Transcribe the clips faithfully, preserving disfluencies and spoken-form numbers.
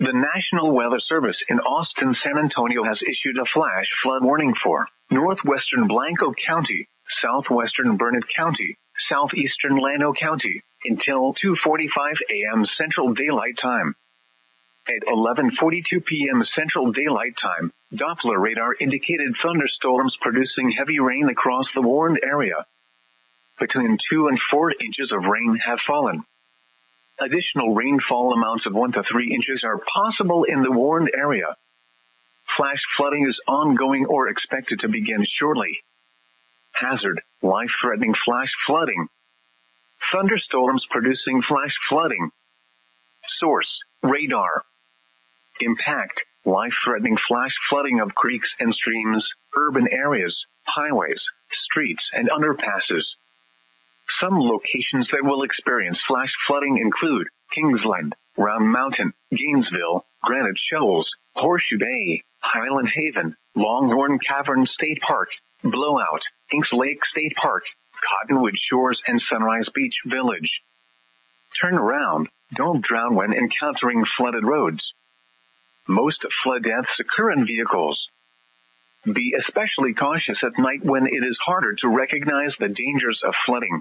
The National Weather Service in Austin, San Antonio has issued a flash flood warning for northwestern Blanco County, southwestern Burnett County, southeastern Llano County until two forty-five a.m. Central Daylight Time. At eleven forty-two p.m. Central Daylight Time, Doppler radar indicated thunderstorms producing heavy rain across the warned area. Between two and four inches of rain have fallen. Additional rainfall amounts of one to three inches are possible in the warned area. Flash flooding is ongoing or expected to begin shortly. Hazard: life-threatening flash flooding. Thunderstorms producing flash flooding. Source: radar. Impact: life-threatening flash flooding of creeks and streams, urban areas, highways, streets, and underpasses. Some locations that will experience flash flooding include Kingsland, Round Mountain, Gainesville, Granite Shoals, Horseshoe Bay, Highland Haven, Longhorn Cavern State Park, Blowout, Inks Lake State Park, Cottonwood Shores, and Sunrise Beach Village. Turn around. Don't drown when encountering flooded roads. Most flood deaths occur in vehicles. Be especially cautious at night when it is harder to recognize the dangers of flooding.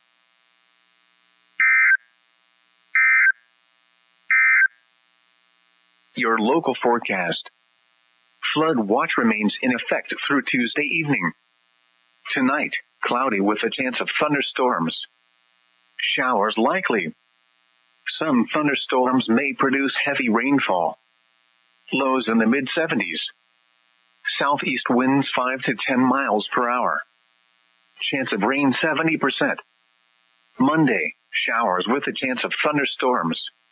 Your local forecast. Flood watch remains in effect through Tuesday evening. Tonight, cloudy with a chance of thunderstorms. Showers likely. Some thunderstorms may produce heavy rainfall. Lows in the mid seventies. Southeast winds five to ten miles per hour. Chance of rain seventy percent. Monday, showers with a chance of thunderstorms.